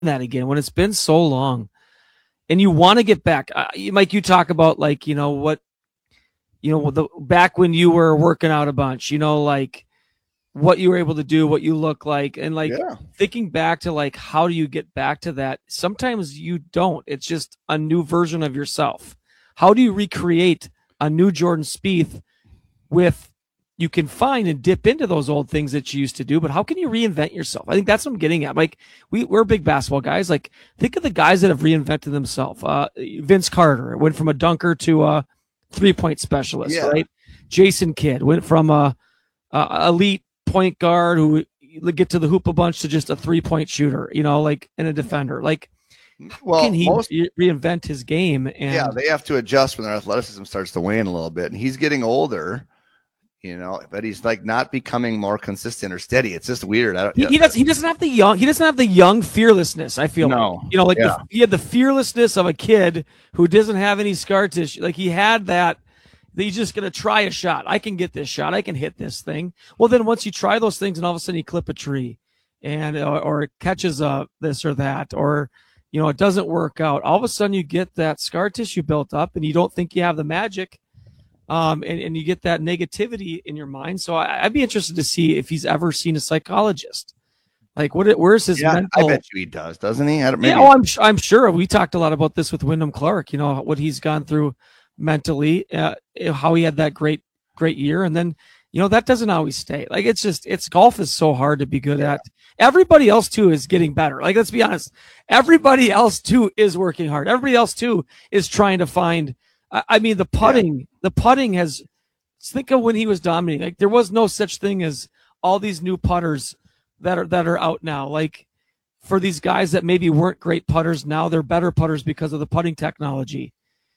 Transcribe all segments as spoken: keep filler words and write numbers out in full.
that again when it's been so long and you want to get back. Uh, Mike, you talk about like, you know, what, you know, the back when you were working out a bunch, you know, like what you were able to do, what you look like, and like Yeah. thinking back to like, how do you get back to that? Sometimes you don't. It's just a new version of yourself. How do you recreate a new Jordan Spieth with, you can find and dip into those old things that you used to do, but how can you reinvent yourself? I think that's what I'm getting at. Like we, we're big basketball guys. Like think of the guys that have reinvented themselves. Uh, Vince Carter went from a dunker to a three point specialist, Yeah. right? Jason Kidd went from a, a elite point guard who get to the hoop a bunch to just a three point shooter, you know, like and a defender. Like, well, can he most, reinvent his game? And yeah, they have to adjust when their athleticism starts to wane a little bit, and he's getting older. You know, but he's like not becoming more consistent or steady. It's just weird. I don't, he, he does. He doesn't have the young. He doesn't have the young fearlessness. I feel no, like, you know, like yeah. the, he had the fearlessness of a kid who doesn't have any scar tissue. Like he had that. That he's just gonna try a shot. I can get this shot. I can hit this thing. Well, then once you try those things, and all of a sudden you clip a tree, and or, or it catches a this or that, or you know it doesn't work out. All of a sudden you get that scar tissue built up, and you don't think you have the magic. Um, and, and you get that negativity in your mind. So I, I'd be interested to see if he's ever seen a psychologist. Like, what? Where's his yeah, mental? I bet you he does, doesn't he? I don't, maybe. Yeah, oh, I'm I'm sure. We talked a lot about this with Wyndham Clark. You know what he's gone through mentally, uh, how he had that great great year, and then you know that doesn't always stay. Like it's just it's golf is so hard to be good yeah. at. Everybody else too is getting better. Like let's be honest, everybody else too is working hard. Everybody else too is trying to find. I mean, the putting, yeah. the putting has, think of when he was dominating. Like there was no such thing as all these new putters that are, that are out now. Like for these guys that maybe weren't great putters, now they're better putters because of the putting technology.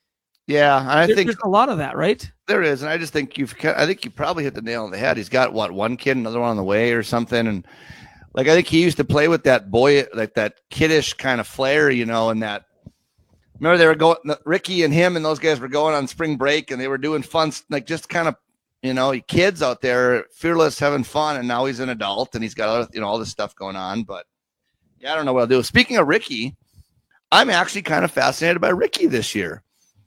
Yeah. And I there, think there's a lot of that, right? There is. And I just think you've, I think you probably hit the nail on the head. He's got what, one kid, another one on the way or something. And like, I think he used to play with that boy, like that kiddish kind of flair, you know, and that, remember they were going, Ricky and him and those guys were going on spring break and they were doing fun, like just kind of, you know, kids out there, fearless, having fun. And now he's an adult and he's got, other, you know, all this stuff going on. But yeah, I don't know what I'll do. Speaking of Ricky, I'm actually kind of fascinated by Ricky this year.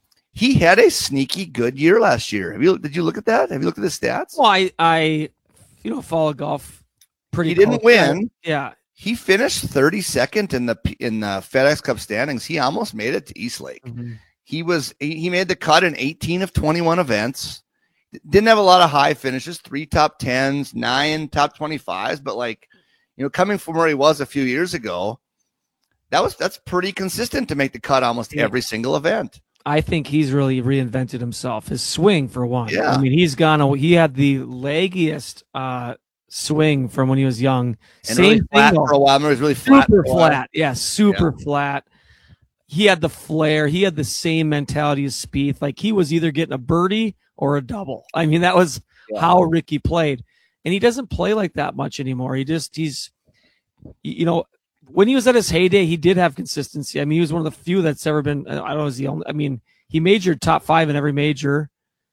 He had a sneaky good year last year. Have you, did you look at that? Have you looked at the stats? Well, I, I you know, follow golf pretty He didn't win. Yeah. He finished thirty-second in the in the FedEx Cup standings. He almost made it to Eastlake. Mm-hmm. He was he made the cut in eighteen of twenty-one events. Didn't have a lot of high finishes, three top tens, nine top twenty-fives, but like, you know, coming from where he was a few years ago, that was that's pretty consistent to make the cut almost yeah. every single event. I think he's really reinvented himself. His swing, for one. Yeah. I mean, he's gone. He had the leggiest uh, swing from when he was young. And Same really thing flat for a while. I remember it was really flat. Super flat. Yeah, super yeah. flat. He had the flair. He had the same mentality as Spieth. Like he was either getting a birdie or a double. I mean, that was yeah. how Ricky played. And he doesn't play like that much anymore. He just, he's, you know, when he was at his heyday, he did have consistency. I mean, he was one of the few that's ever been, I don't know, is the only, I mean, he majored top five in every major.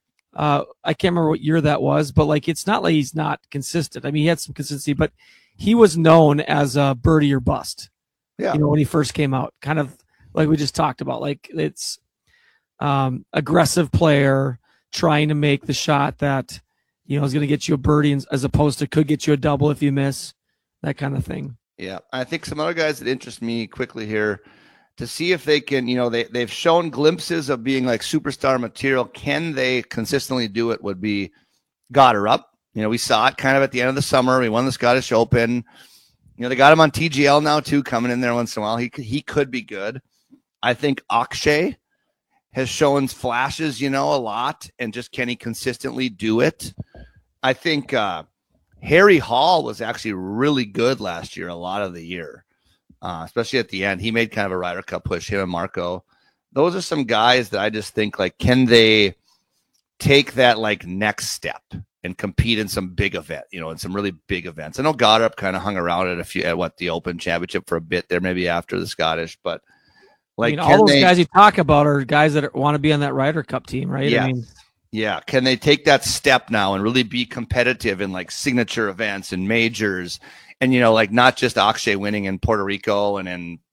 Uh, I can't remember what year that was, but like, it's not like he's not consistent. I mean, he had some consistency, but he was known as a birdie or bust. Yeah. You know, when he first came out, kind of like we just talked about, like it's um, aggressive player trying to make the shot that, you know, is going to get you a birdie as opposed to could get you a double if you miss, that kind of thing. Yeah. I think some other guys that interest me quickly here to see if they can, you know, they, they've shown glimpses of being like superstar material. Can they consistently do it would be Goddard. You know, we saw it kind of at the end of the summer. We won the Scottish Open. You know, they got him on T G L now too, coming in there once in a while. He, he could be good. I think Akshay has shown flashes, you know, a lot, and just can he consistently do it? I think uh, Harry Hall was actually really good last year, a lot of the year. Uh, especially at the end, he made kind of a Ryder Cup push, him and Marco. Those are some guys that I just think, like, can they take that, like, next step and compete in some big event, you know, in some really big events? I know Goddard kind of hung around at a few, at what, the Open Championship for a bit there, maybe after the Scottish, but like, I mean, all those they, guys you talk about are guys that want to be on that Ryder Cup team, right? Yeah. I mean, yeah. Can they take that step now and really be competitive in like signature events and majors? And, you know, like not just Akshay winning in Puerto Rico and in